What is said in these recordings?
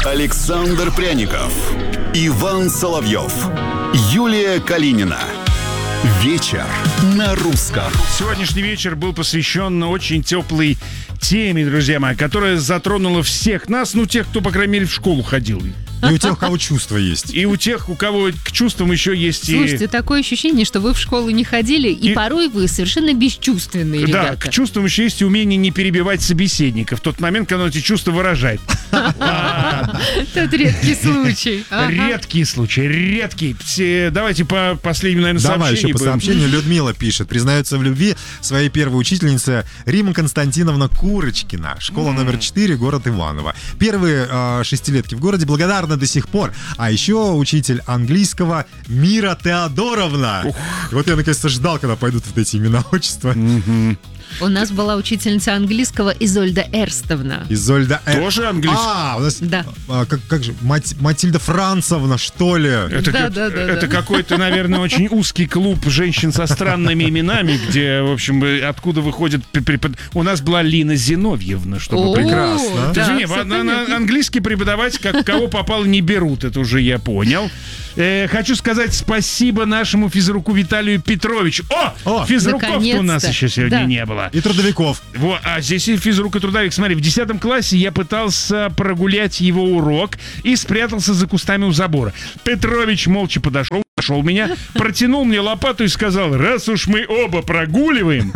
Александр Пряников, Иван Соловьев, Юлия Калинина. Вечер на русском. Сегодняшний вечер был посвящен очень теплой теме, друзья мои, которая затронула всех нас, тех, кто, по крайней мере, в школу ходил. И у тех, у кого чувства есть. И у тех, у кого к чувствам еще есть. Слушайте, такое ощущение, что вы в школу не ходили, и порой вы совершенно бесчувственные ребята. Да, к чувствам еще есть умение не перебивать собеседника в тот момент, когда он эти чувства выражает. Это редкий случай. Редкий случай, редкий. Давайте по последнему, наверное, Давай сообщению. еще по сообщению. Людмила пишет. Признается в любви своей первой учительнице Рима Константиновна Курочкина. Школа номер 4, город Иваново. Первые шестилетки в городе, благодарна до сих пор. А еще учитель английского Мира Теодоровна. Вот я наконец-то ждал, когда пойдут вот эти имена, отчества. У нас была учительница английского Изольда Эрстовна. Изольда Тоже английский? у нас... Да. Как же? Матильда Францевна, что ли? Это какой-то, наверное, очень узкий клуб женщин со странными именами, где, в общем, откуда выходит... У нас была Лина Зиновьевна, чтобы... Прекрасно. Да, английский преподавать, как кого попало, не берут, это уже я понял. Хочу сказать спасибо нашему физруку Виталию Петровичу. Физруков-то у нас еще сегодня не было. И трудовиков. А здесь и физрук, и трудовик. Смотри, в 10 классе я пытался прогулять его урок и спрятался за кустами у забора. Петрович молча подошел, нашел меня, протянул мне лопату и сказал: раз уж мы оба прогуливаем,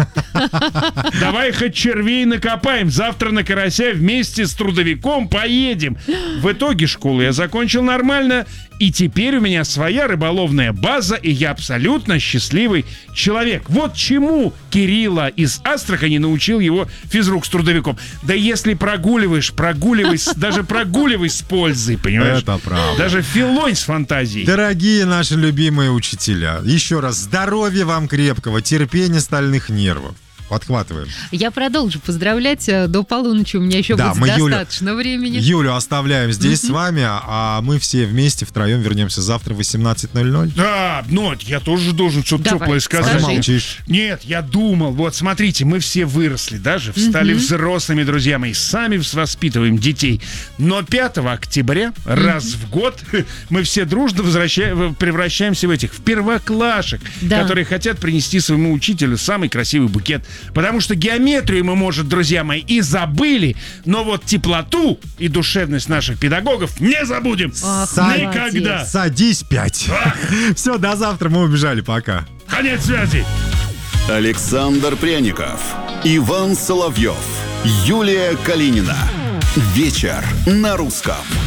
давай хоть червей накопаем. Завтра на карася вместе с трудовиком поедем. В итоге школу я закончил нормально, и теперь у меня своя рыболовная база, и я абсолютно счастливый человек. Вот чему Кирилла из Астрахани научил его физрук с трудовиком. Да если прогуливаешь, даже прогуливай с пользой, понимаешь? Это правда. Даже филонь с фантазией. Дорогие наши любимые учителя, еще раз здоровья вам крепкого, терпения, стальных нервов. Подхватываем. Я продолжу поздравлять до полуночи. У меня еще будет достаточно времени. Юлю оставляем здесь с вами, а мы все вместе втроем вернемся завтра в 18:00. Да, я тоже должен что-то теплое сказать. Молчишь. Нет, я думал, вот смотрите, мы все выросли, даже стали взрослыми, друзья мои, сами воспитываем детей. Но 5 октября раз в год мы все дружно превращаемся в первоклашек, которые хотят принести своему учителю самый красивый букет. Потому что геометрию мы, может, друзья мои, и забыли, но вот теплоту и душевность наших педагогов не забудем. Никогда. Садись 5. Все, до завтра, мы убежали, пока. Конец связи. Александр Пряников, Иван Соловьев, Юлия Калинина. Вечер на русском.